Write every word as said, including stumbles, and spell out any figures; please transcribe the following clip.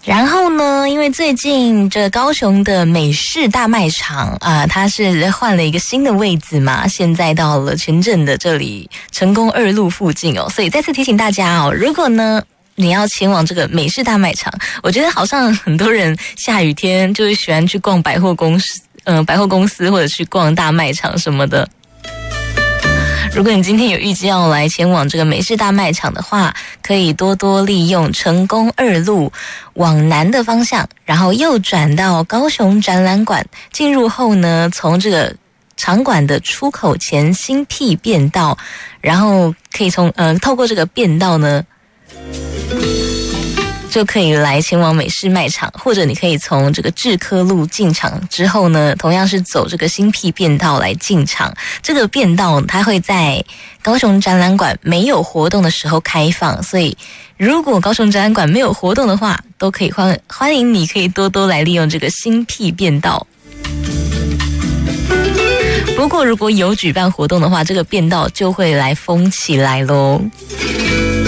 然后呢，因为最近这高雄的美式大卖场啊、呃，它是换了一个新的位置嘛，现在到了前镇的这里成功二路附近哦，所以再次提醒大家哦，如果呢你要前往这个美式大卖场，我觉得好像很多人下雨天就是喜欢去逛百货公司，嗯、呃，百货公司或者去逛大卖场什么的。如果你今天有预计要来前往这个美式大卖场的话，可以多多利用成功二路往南的方向，然后右转到高雄展览馆，进入后呢，从这个场馆的出口前新辟便道，然后可以从呃透过这个便道呢，就可以来前往美式卖场，或者你可以从这个志科路进场之后呢，同样是走这个新辟便道来进场。这个便道它会在高雄展览馆没有活动的时候开放，所以如果高雄展览馆没有活动的话，都可以欢欢迎你可以多多来利用这个新辟便道。不过如果有举办活动的话，这个便道就会来封起来咯。